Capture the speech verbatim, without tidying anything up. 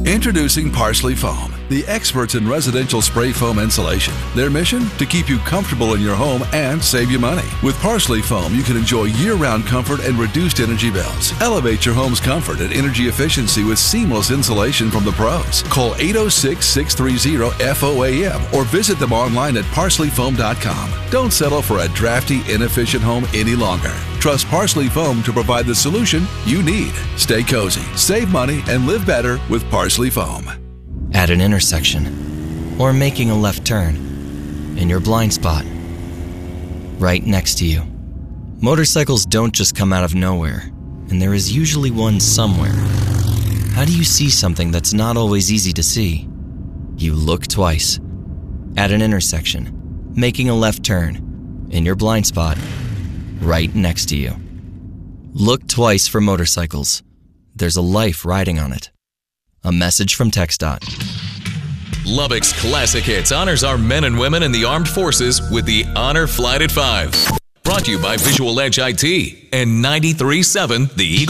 Introducing Parsley Foam, the experts in residential spray foam insulation. Their mission? To keep you comfortable in your home and save you money. With Parsley Foam, you can enjoy year-round comfort and reduced energy bills. Elevate your home's comfort and energy efficiency with seamless insulation from the pros. Call eight oh six, six three zero, F O A M or visit them online at parsley foam dot com. Don't settle for a drafty, inefficient home any longer. Trust Parsley Foam to provide the solution you need. Stay cozy, save money, and live better with Parsley Foam. At an intersection, or making a left turn, in your blind spot, right next to you. Motorcycles don't just come out of nowhere, and there is usually one somewhere. How do you see something that's not always easy to see? You look twice. At an intersection, making a left turn, in your blind spot, right next to you. Look twice for motorcycles. There's a life riding on it. A message from TxDOT. Lubbock's Classic Hits honors our men and women in the armed forces with the Honor Flight at five. Brought to you by Visual Edge I T and ninety-three point seven The Eagle.